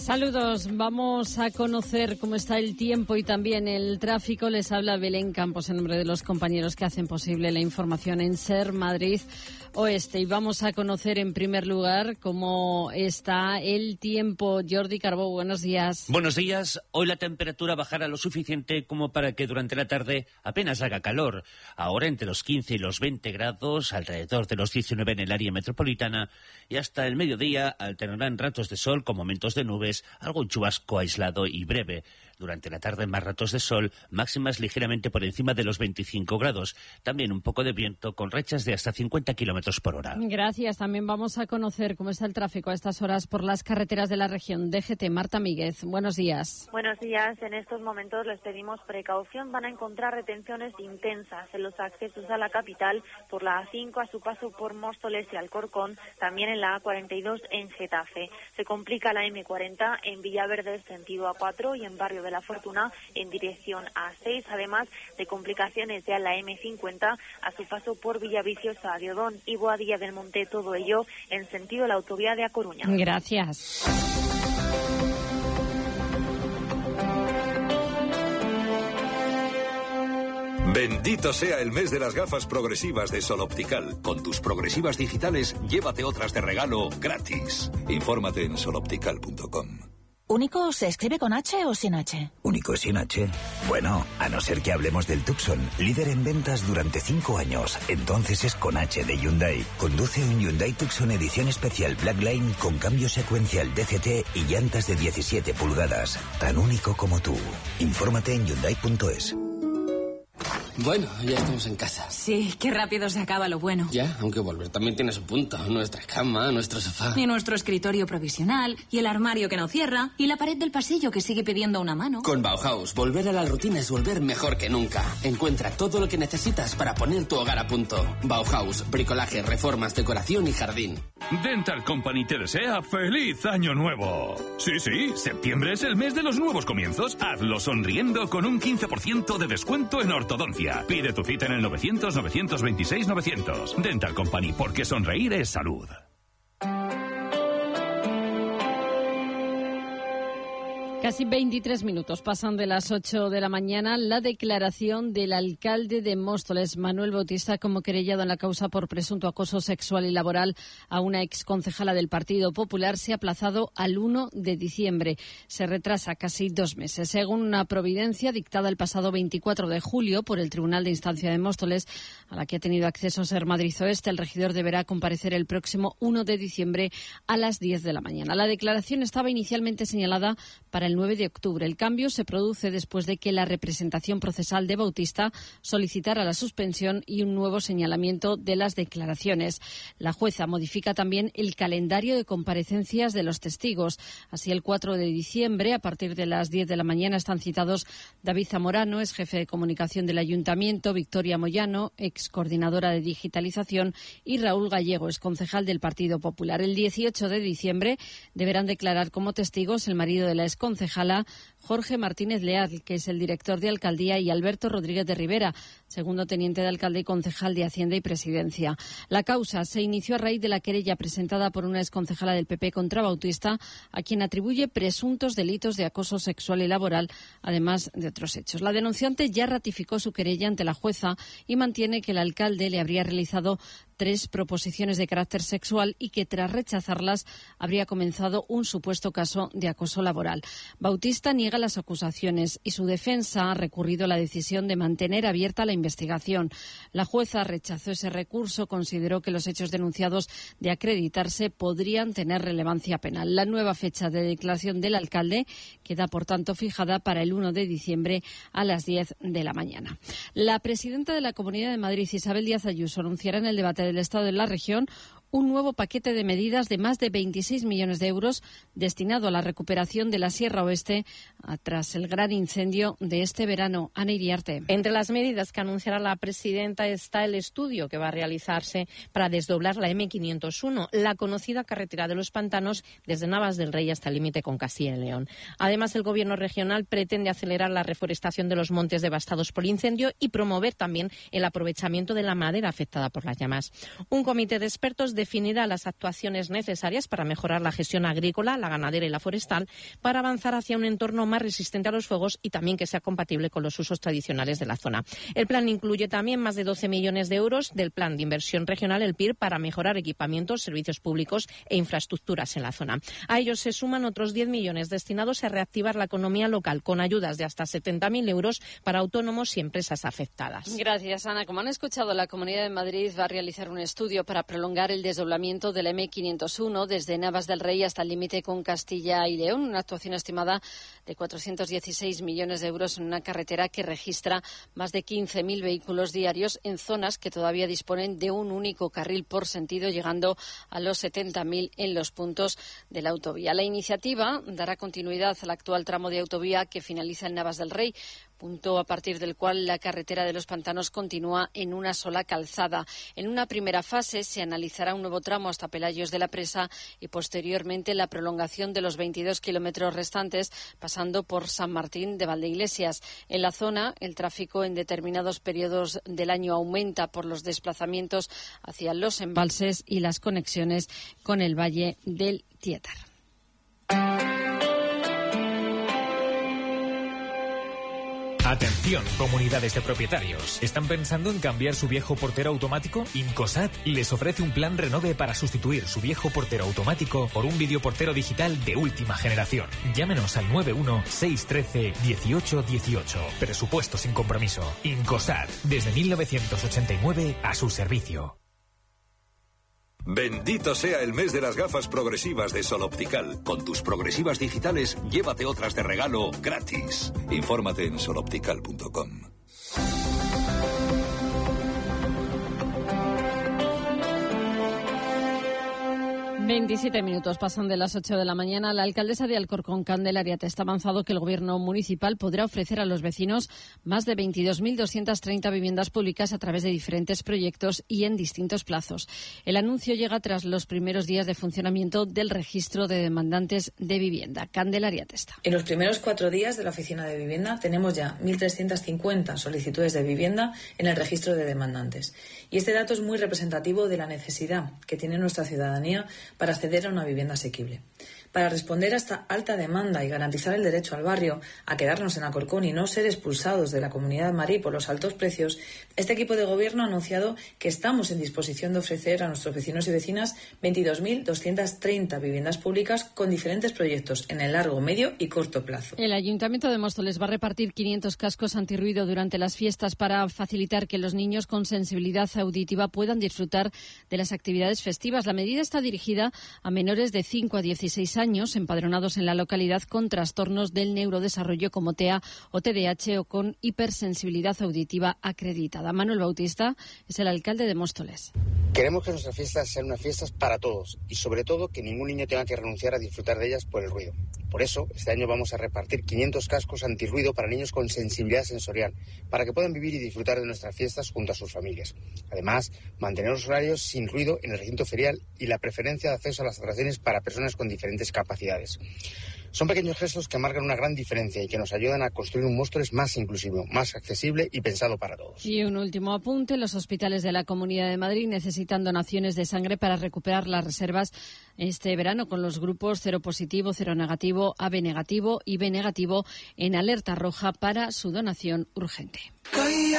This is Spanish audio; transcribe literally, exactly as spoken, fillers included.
Saludos, vamos a conocer cómo está el tiempo y también el tráfico. Les habla Belén Campos en nombre de los compañeros que hacen posible la información en SER Madrid Oeste. Y vamos a conocer en primer lugar cómo está el tiempo. Jordi Carbó, buenos días. Buenos días. Hoy la temperatura bajará lo suficiente como para que durante la tarde apenas haga calor. Ahora entre los quince y los veinte grados, alrededor de los diecinueve en el área metropolitana, y hasta el mediodía alternarán ratos de sol con momentos de nubes, algún chubasco aislado y breve. Durante la tarde más ratos de sol, máximas ligeramente por encima de los veinticinco grados. También un poco de viento con rachas de hasta cincuenta kilómetros por hora. Gracias. También vamos a conocer cómo está el tráfico a estas horas por las carreteras de la región. D G T, Marta Míguez, buenos días. Buenos días. En estos momentos les pedimos precaución. Van a encontrar retenciones intensas en los accesos a la capital por la A cinco a su paso por Móstoles y Alcorcón, también en la A cuarenta y dos en Getafe. Se complica la M cuarenta en Villaverde sentido A cuatro y en Barrio de la Fortuna en dirección A seis, además de complicaciones ya en la M cincuenta a su paso por Villaviciosa, Adiodón y Boadilla del Monte, todo ello en sentido de la autovía de A Coruña. Gracias. Bendito sea el mes de las gafas progresivas de Sol Optical. Con tus progresivas digitales, llévate otras de regalo gratis. Infórmate en sol optical punto com. ¿Único se escribe con H o sin H? ¿Único sin H? Bueno, a no ser que hablemos del Tucson, líder en ventas durante cinco años. Entonces es con H de Hyundai. Conduce un Hyundai Tucson edición especial Blackline con cambio secuencial D C T y llantas de diecisiete pulgadas. Tan único como tú. Infórmate en hyundai punto es. Bueno, ya estamos en casa. Sí, qué rápido se acaba lo bueno. Ya, aunque volver también tiene su punto. Nuestra cama, nuestro sofá. Y nuestro escritorio provisional, y el armario que no cierra, y la pared del pasillo que sigue pidiendo una mano. Con Bauhaus, volver a la rutina es volver mejor que nunca. Encuentra todo lo que necesitas para poner tu hogar a punto. Bauhaus, bricolaje, reformas, decoración y jardín. Dental Company te desea ¡feliz año nuevo! Sí, sí, septiembre es el mes de los nuevos comienzos. Hazlo sonriendo con un quince por ciento de descuento en ortodoncia. Pide tu cita en el novecientos, novecientos veintiséis, novecientos. Dental Company, porque sonreír es salud. Casi veintitrés minutos pasan de las ocho de la mañana. La declaración del alcalde de Móstoles, Manuel Bautista, como querellado en la causa por presunto acoso sexual y laboral a una exconcejala del Partido Popular, se ha aplazado al uno de diciembre. Se retrasa casi dos meses. Según una providencia dictada el pasado veinticuatro de julio por el Tribunal de Instancia de Móstoles, a la que ha tenido acceso SER Madrid Oeste, el regidor deberá comparecer el próximo uno de diciembre a las diez de la mañana. La declaración estaba inicialmente señalada para el nueve de octubre. El cambio se produce después de que la representación procesal de Bautista solicitara la suspensión y un nuevo señalamiento de las declaraciones. La jueza modifica también el calendario de comparecencias de los testigos. Así, el cuatro de diciembre, a partir de las diez de la mañana, están citados David Zamorano, ex jefe de comunicación del Ayuntamiento, Victoria Moyano, ex coordinadora de digitalización, y Raúl Gallego, ex concejal del Partido Popular. El dieciocho de diciembre deberán declarar como testigos el marido de la ex concejala, Jorge Martínez Leal, que es el director de Alcaldía, y Alberto Rodríguez de Rivera, segundo teniente de alcalde y concejal de Hacienda y Presidencia. La causa se inició a raíz de la querella presentada por una exconcejala del P P contra Bautista, a quien atribuye presuntos delitos de acoso sexual y laboral, además de otros hechos. La denunciante ya ratificó su querella ante la jueza y mantiene que el alcalde le habría realizado tres proposiciones de carácter sexual y que tras rechazarlas habría comenzado un supuesto caso de acoso laboral. Bautista niega las acusaciones y su defensa ha recurrido a la decisión de mantener abierta la investigación. La jueza rechazó ese recurso, consideró que los hechos denunciados, de acreditarse, podrían tener relevancia penal. La nueva fecha de declaración del alcalde queda, por tanto, fijada para el uno de diciembre a las diez de la mañana. La presidenta de la Comunidad de Madrid, Isabel Díaz Ayuso, anunciará en el debate del Estado de la región un nuevo paquete de medidas de más de veintiséis millones de euros destinado a la recuperación de la Sierra Oeste tras el gran incendio de este verano. Ana Iriarte. Entre las medidas que anunciará la presidenta está el estudio que va a realizarse para desdoblar la eme quinientos uno, la conocida carretera de los pantanos desde Navas del Rey hasta el límite con Castilla y León. Además, el Gobierno regional pretende acelerar la reforestación de los montes devastados por incendio y promover también el aprovechamiento de la madera afectada por las llamas. Un comité de expertos definirá las actuaciones necesarias para mejorar la gestión agrícola, la ganadera y la forestal, para avanzar hacia un entorno más resistente a los fuegos y también que sea compatible con los usos tradicionales de la zona. El plan incluye también más de doce millones de euros del Plan de Inversión Regional, el P I R, para mejorar equipamientos, servicios públicos e infraestructuras en la zona. A ellos se suman otros diez millones destinados a reactivar la economía local, con ayudas de hasta setenta mil euros para autónomos y empresas afectadas. Gracias, Ana. Como han escuchado, la Comunidad de Madrid va a realizar un estudio para prolongar el desdoblamiento del eme quinientos uno desde Navas del Rey hasta el límite con Castilla y León, una actuación estimada de cuatrocientos dieciséis millones de euros en una carretera que registra más de quince mil vehículos diarios en zonas que todavía disponen de un único carril por sentido, llegando a los setenta mil en los puntos de la autovía. La iniciativa dará continuidad al actual tramo de autovía que finaliza en Navas del Rey, punto a partir del cual la carretera de los Pantanos continúa en una sola calzada. En una primera fase se analizará un nuevo tramo hasta Pelayos de la Presa y posteriormente la prolongación de los veintidós kilómetros restantes pasando por San Martín de Valdeiglesias. En la zona, el tráfico en determinados periodos del año aumenta por los desplazamientos hacia los embalses y las conexiones con el Valle del Tietar. Atención, comunidades de propietarios. ¿Están pensando en cambiar su viejo portero automático? Incosat les ofrece un plan renove para sustituir su viejo portero automático por un videoportero digital de última generación. Llámenos al nueve uno seis uno tres uno ocho uno ocho. Presupuesto sin compromiso. Incosat, desde mil novecientos ochenta y nueve a su servicio. Bendito sea el mes de las gafas progresivas de Sol Optical. Con tus progresivas digitales, llévate otras de regalo gratis. Infórmate en sol optical punto com. veintisiete minutos pasan de las ocho de la mañana. La alcaldesa de Alcorcón, Candelaria Testa, ha avanzado que el gobierno municipal podrá ofrecer a los vecinos más de veintidós mil doscientas treinta viviendas públicas a través de diferentes proyectos y en distintos plazos. El anuncio llega tras los primeros días de funcionamiento del registro de demandantes de vivienda. Candelaria Testa. En los primeros cuatro días de la oficina de vivienda tenemos ya mil trescientas cincuenta solicitudes de vivienda en el registro de demandantes. Y este dato es muy representativo de la necesidad que tiene nuestra ciudadanía para acceder a una vivienda asequible. Para responder a esta alta demanda y garantizar el derecho al barrio a quedarnos en Alcorcón y no ser expulsados de la Comunidad de Madrid por los altos precios, este equipo de gobierno ha anunciado que estamos en disposición de ofrecer a nuestros vecinos y vecinas veintidós mil doscientas treinta viviendas públicas con diferentes proyectos en el largo, medio y corto plazo. El Ayuntamiento de Móstoles va a repartir quinientos cascos antirruido durante las fiestas para facilitar que los niños con sensibilidad auditiva puedan disfrutar de las actividades festivas. La medida está dirigida a menores de cinco a dieciséis años empadronados en la localidad con trastornos del neurodesarrollo como T E A o T D A H o con hipersensibilidad auditiva acreditada. Manuel Bautista es el alcalde de Móstoles. Queremos que nuestras fiestas sean unas fiestas para todos y sobre todo que ningún niño tenga que renunciar a disfrutar de ellas por el ruido. Por eso, este año vamos a repartir quinientos cascos antirruido para niños con sensibilidad sensorial, para que puedan vivir y disfrutar de nuestras fiestas junto a sus familias. Además, mantener los horarios sin ruido en el recinto ferial y la preferencia de acceso a las atracciones para personas con diferentes capacidades. Son pequeños gestos que marcan una gran diferencia y que nos ayudan a construir un Móstoles más inclusivo, más accesible y pensado para todos. Y un último apunte. Los hospitales de la Comunidad de Madrid necesitan donaciones de sangre para recuperar las reservas este verano con los grupos cero positivo, cero negativo, A B negativo y B negativo en alerta roja para su donación urgente.